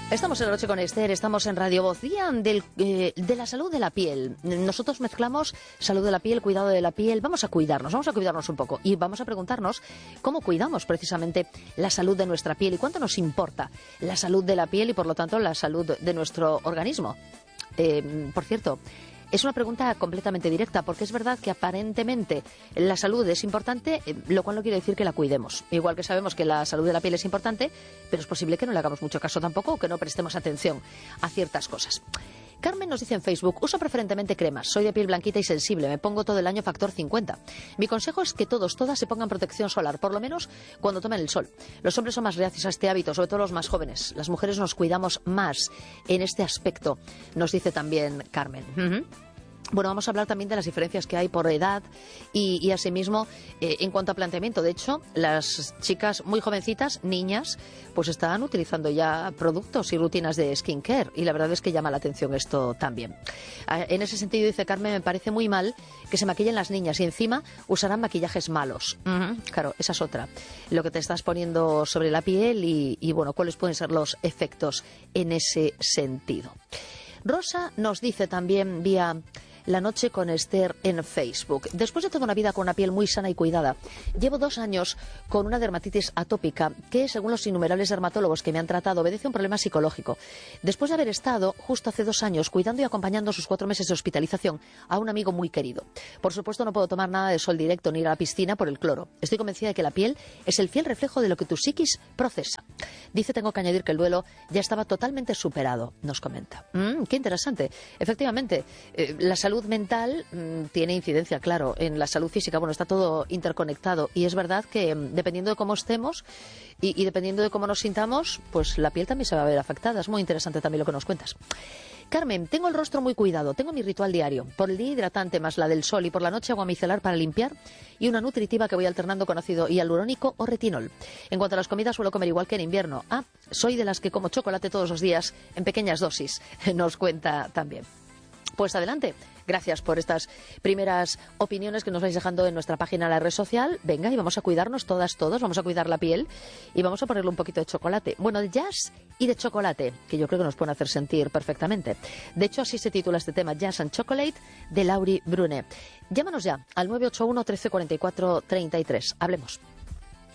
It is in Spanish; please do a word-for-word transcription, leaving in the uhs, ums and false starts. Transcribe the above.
Estamos en la noche con Esther, estamos en Radio Voz, día del, eh, de la salud de la piel. Nosotros mezclamos salud de la piel, cuidado de la piel. Vamos a cuidarnos, vamos a cuidarnos un poco y vamos a preguntarnos cómo cuidamos precisamente la salud de nuestra piel y cuánto nos importa la salud de la piel y por lo tanto la salud de nuestro organismo. Eh, por cierto, es una pregunta completamente directa, porque es verdad que aparentemente la salud es importante, lo cual no quiere decir que la cuidemos. Igual que sabemos que la salud de la piel es importante, pero es posible que no le hagamos mucho caso tampoco o que no prestemos atención a ciertas cosas. Carmen nos dice en Facebook: uso preferentemente cremas, soy de piel blanquita y sensible, me pongo todo el año factor cincuenta. Mi consejo es que todos, todas se pongan protección solar, por lo menos cuando tomen el sol. Los hombres son más reacios a este hábito, sobre todo los más jóvenes. Las mujeres nos cuidamos más en este aspecto, nos dice también Carmen. Uh-huh. Bueno, vamos a hablar también de las diferencias que hay por edad y, y asimismo, eh, en cuanto a planteamiento. De hecho, las chicas muy jovencitas, niñas, pues están utilizando ya productos y rutinas de skincare y la verdad es que llama la atención esto también. En ese sentido, dice Carmen, me parece muy mal que se maquillen las niñas y encima usarán maquillajes malos. Uh-huh. Claro, esa es otra. Lo que te estás poniendo sobre la piel y, y, bueno, cuáles pueden ser los efectos en ese sentido. Rosa nos dice también vía La Noche con Esther en Facebook: después de toda una vida con una piel muy sana y cuidada, llevo dos años con una dermatitis atópica que, según los innumerables dermatólogos que me han tratado, obedece a un problema psicológico. Después de haber estado, justo hace dos años, cuidando y acompañando sus cuatro meses de hospitalización a un amigo muy querido. Por supuesto, no puedo tomar nada de sol directo ni ir a la piscina por el cloro. Estoy convencida de que la piel es el fiel reflejo de lo que tu psiquis procesa. Dice, tengo que añadir que el duelo ya estaba totalmente superado, nos comenta. Mm, qué interesante. Efectivamente, eh, la salud mental mmm, tiene incidencia, claro, en la salud física. Bueno, está todo interconectado y es verdad que mmm, dependiendo de cómo estemos y, y dependiendo de cómo nos sintamos, pues la piel también se va a ver afectada. Es muy interesante también lo que nos cuentas. Carmen, tengo el rostro muy cuidado, tengo mi ritual diario, por el día hidratante más la del sol y por la noche agua micelar para limpiar y una nutritiva que voy alternando con ácido hialurónico o retinol. En cuanto a las comidas, suelo comer igual que en invierno. Ah, soy de las que como chocolate todos los días en pequeñas dosis, nos cuenta también. Pues adelante, gracias por estas primeras opiniones que nos vais dejando en nuestra página de la red social. Venga, y vamos a cuidarnos todas, todos, vamos a cuidar la piel y vamos a ponerle un poquito de chocolate. Bueno, de jazz y de chocolate, que yo creo que nos pueden hacer sentir perfectamente. De hecho, así se titula este tema, Jazz and Chocolate, de Laurie Brune. Llámanos ya al nueve ocho uno, trece cuarenta y cuatro, treinta y tres. Hablemos.